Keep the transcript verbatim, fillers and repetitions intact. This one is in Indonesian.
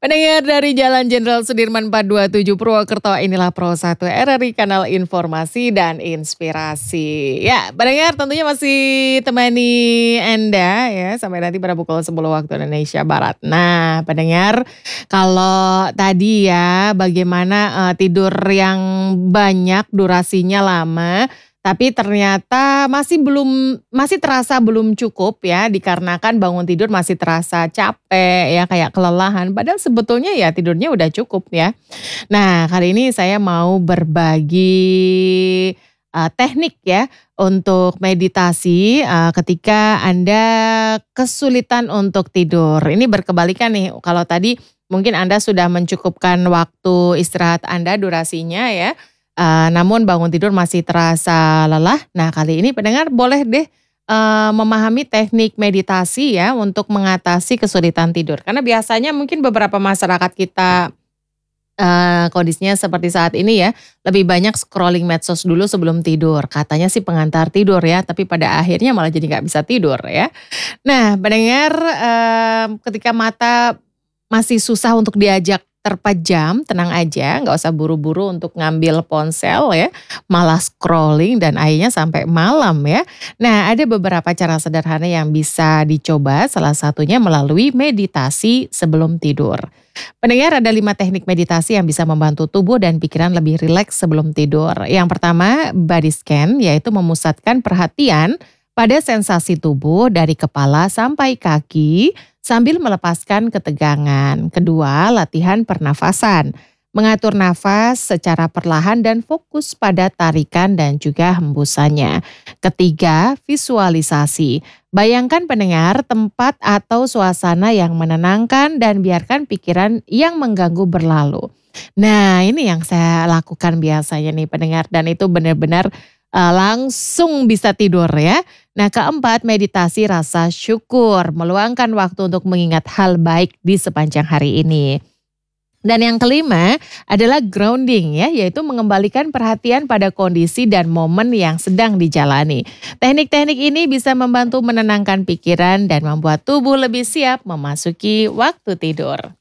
Pendengar dari Jalan Jenderal Sudirman empat dua tujuh Purwokerto, inilah Pro satu R R I, kanal informasi dan inspirasi. Ya, pendengar tentunya masih temani Anda ya sampai nanti pada pukul sepuluh waktu Indonesia Barat. Nah, pendengar, kalau tadi ya bagaimana uh, tidur yang banyak, durasinya lama, tapi ternyata masih belum masih terasa belum cukup ya, dikarenakan bangun tidur masih terasa capek ya, kayak kelelahan. Padahal sebetulnya ya tidurnya udah cukup ya. Nah, kali ini saya mau berbagi uh, teknik ya untuk meditasi uh, ketika Anda kesulitan untuk tidur. Ini berkebalikan nih, kalau tadi mungkin Anda sudah mencukupkan waktu istirahat Anda durasinya ya. Uh, namun bangun tidur masih terasa lelah. Nah, kali ini pendengar boleh deh uh, memahami teknik meditasi ya untuk mengatasi kesulitan tidur. Karena biasanya mungkin beberapa masyarakat kita uh, kondisinya seperti saat ini ya, lebih banyak scrolling medsos dulu sebelum tidur. Katanya sih pengantar tidur ya, tapi pada akhirnya malah jadi nggak bisa tidur ya. Nah, pendengar, uh, ketika mata masih susah untuk diajak terpejam, tenang aja, nggak usah buru-buru untuk ngambil ponsel ya, malah scrolling dan akhirnya sampai malam ya. Nah, ada beberapa cara sederhana yang bisa dicoba, salah satunya melalui meditasi sebelum tidur. Pendengar, ada lima teknik meditasi yang bisa membantu tubuh dan pikiran lebih rileks sebelum tidur. Yang pertama, body scan, yaitu memusatkan perhatian pada sensasi tubuh dari kepala sampai kaki sambil melepaskan ketegangan. Kedua, latihan pernafasan. Mengatur nafas secara perlahan dan fokus pada tarikan dan juga hembusannya. Ketiga, visualisasi. Bayangkan pendengar tempat atau suasana yang menenangkan dan biarkan pikiran yang mengganggu berlalu. Nah, ini yang saya lakukan biasanya nih pendengar, dan itu benar-benar Uh, langsung bisa tidur ya. Nah, keempat, meditasi rasa syukur, meluangkan waktu untuk mengingat hal baik di sepanjang hari ini. Dan yang kelima adalah grounding ya, yaitu mengembalikan perhatian pada kondisi dan momen yang sedang dijalani. Teknik-teknik ini bisa membantu menenangkan pikiran dan membuat tubuh lebih siap memasuki waktu tidur.